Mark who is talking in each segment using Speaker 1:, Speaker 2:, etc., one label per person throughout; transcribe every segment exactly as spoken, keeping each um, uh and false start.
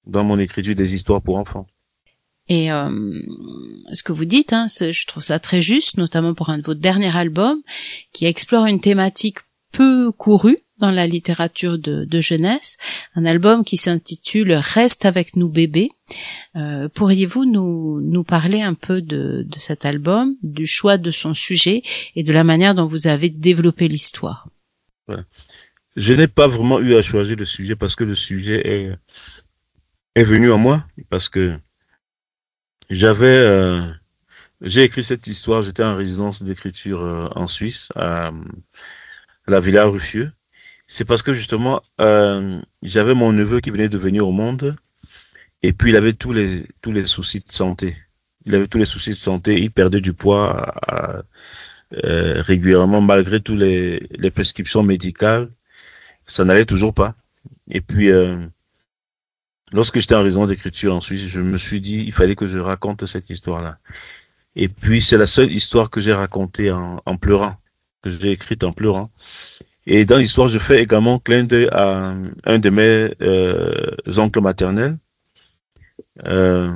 Speaker 1: dans mon écriture des histoires pour enfants.
Speaker 2: Et euh, ce que vous dites, hein, je trouve ça très juste, notamment pour un de vos derniers albums, qui explore une thématique peu courue dans la littérature de, de jeunesse, un album qui s'intitule « Reste avec nous bébé ». Euh, pourriez-vous nous, nous parler un peu de, de cet album, du choix de son sujet et de la manière dont vous avez développé l'histoire?
Speaker 1: Ouais. Je n'ai pas vraiment eu à choisir le sujet parce que le sujet est, est venu à moi, parce que j'avais, euh, j'ai écrit cette histoire, j'étais en résidence d'écriture euh, en Suisse, à, à la Villa Ruffieux. C'est parce que justement, euh, j'avais mon neveu qui venait de venir au monde, et puis il avait tous les tous les soucis de santé. Il avait tous les soucis de santé, il perdait du poids à, à, euh, régulièrement malgré tous les les prescriptions médicales, ça n'allait toujours pas. Et puis euh, lorsque j'étais en résidence d'écriture en Suisse, je me suis dit il fallait que je raconte cette histoire-là. Et puis c'est la seule histoire que j'ai racontée en, en pleurant, que j'ai écrite en pleurant. Et dans l'histoire, je fais également clin d'œil à un de mes euh, oncles maternels, euh,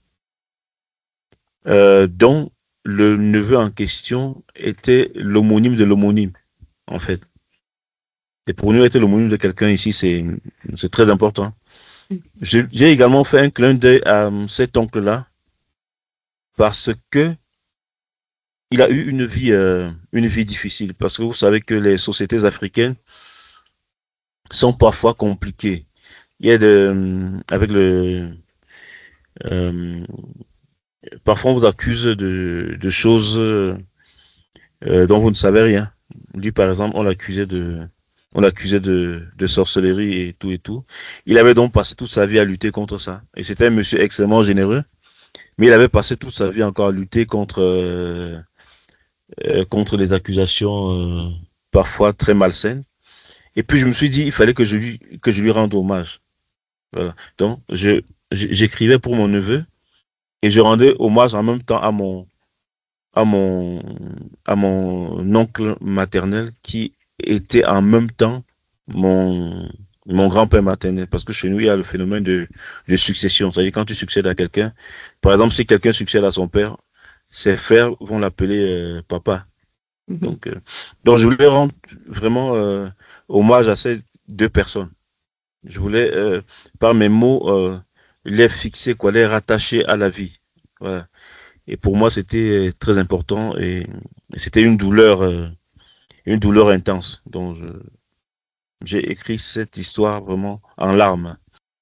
Speaker 1: euh, dont le neveu en question était l'homonyme de l'homonyme, en fait. Et pour nous, être l'homonyme de quelqu'un ici, c'est c'est très important. J'ai également fait un clin d'œil à cet oncle-là, parce que il a eu une vie, euh, une vie difficile, parce que vous savez que les sociétés africaines sont parfois compliquées. Il y a de, avec le, euh, parfois on vous accuse de, de choses euh, dont vous ne savez rien. Lui, par exemple, on l'accusait de, on l'accusait de, de sorcellerie et tout et tout. Il avait donc passé toute sa vie à lutter contre ça. Et c'était un monsieur extrêmement généreux, mais il avait passé toute sa vie encore à lutter contre euh, Euh, contre les accusations euh, parfois très malsaines. Et puis je me suis dit, il fallait que je lui, que je lui rende hommage. Voilà. Donc je, j'écrivais pour mon neveu et je rendais hommage en même temps à mon, à mon, à mon oncle maternel qui était en même temps mon, mon grand-père maternel. Parce que chez nous, il y a le phénomène de, de succession. C'est-à-dire quand tu succèdes à quelqu'un, par exemple, si quelqu'un succède à son père, ses frères vont l'appeler euh, papa. Mm-hmm. Donc, euh, donc, je voulais rendre vraiment euh, hommage à ces deux personnes. Je voulais, euh, par mes mots, euh, les fixer, quoi, les rattacher à la vie. Voilà. Et pour moi, c'était très important et, et c'était une douleur, euh, une douleur intense. Donc, je, j'ai écrit cette histoire vraiment en larmes.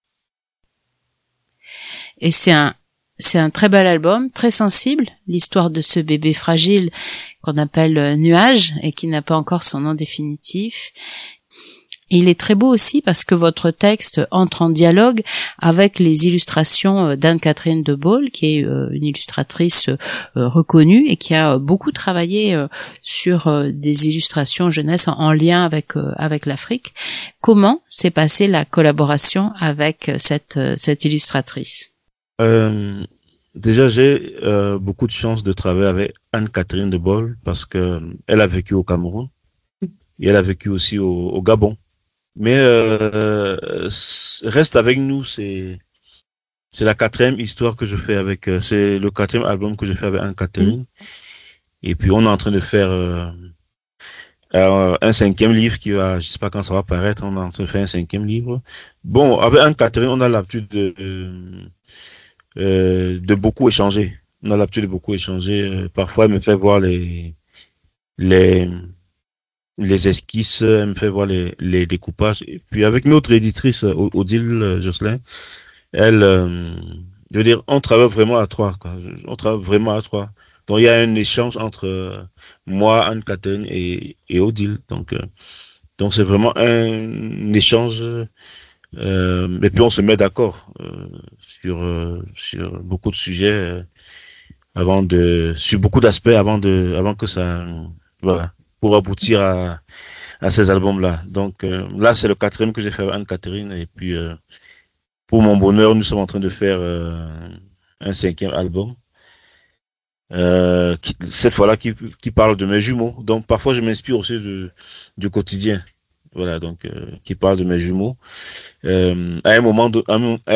Speaker 2: Et c'est un C'est un très bel album, très sensible, l'histoire de ce bébé fragile qu'on appelle Nuage et qui n'a pas encore son nom définitif. Et il est très beau aussi parce que votre texte entre en dialogue avec les illustrations d'Anne-Catherine de Baule, qui est une illustratrice reconnue et qui a beaucoup travaillé sur des illustrations jeunesse en lien avec avec l'Afrique. Comment s'est passée la collaboration avec cette cette illustratrice ?
Speaker 1: Euh, déjà, j'ai euh, beaucoup de chance de travailler avec Anne-Catherine de Baule parce que elle a vécu au Cameroun et elle a vécu aussi au, au Gabon. Mais euh, Reste avec nous, c'est c'est la quatrième histoire que je fais avec, euh, c'est le quatrième album que je fais avec Anne-Catherine. Mmh. Et puis on est en train de faire euh, euh, un cinquième livre qui va, je sais pas quand ça va paraître, on est en train de faire un cinquième livre. Bon, avec Anne-Catherine, on a l'habitude de euh, Euh, de beaucoup échanger. On a l'habitude de beaucoup échanger. Euh, parfois, elle me fait voir les les les esquisses, elle me fait voir les les découpages. Et puis avec notre éditrice Odile Josselin, elle, euh, je veux dire, on travaille vraiment à trois, quoi. On travaille vraiment à trois. Donc il y a un échange entre euh, moi, Anne-Catherine et et Odile. Donc euh, donc c'est vraiment un échange. Euh, et puis on se met d'accord euh, sur euh, sur beaucoup de sujets euh, avant de sur beaucoup d'aspects avant de avant que ça voilà pour aboutir à à ces albums là. Donc euh, là c'est le quatrième que j'ai fait avec Anne-Catherine et puis euh, pour mon bonheur nous sommes en train de faire euh, un cinquième album euh, qui, cette fois-là qui qui parle de mes jumeaux. Donc parfois je m'inspire aussi de du quotidien. Voilà, donc euh, qui parle de mes jumeaux. Euh, à un moment de, à un,